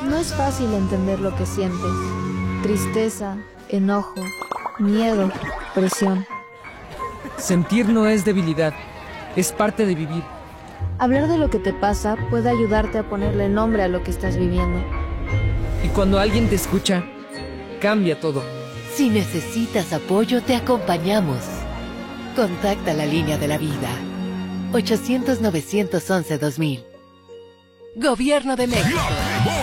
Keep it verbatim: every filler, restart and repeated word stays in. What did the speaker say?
No es fácil entender lo que sientes. Tristeza, enojo, miedo, presión. Sentir no es debilidad, es parte de vivir. Hablar de lo que te pasa puede ayudarte a ponerle nombre a lo que estás viviendo. Y cuando alguien te escucha, cambia todo. Si necesitas apoyo, te acompañamos. Contacta la línea de la vida. ochocientos, novecientos once, dos mil. Gobierno de México.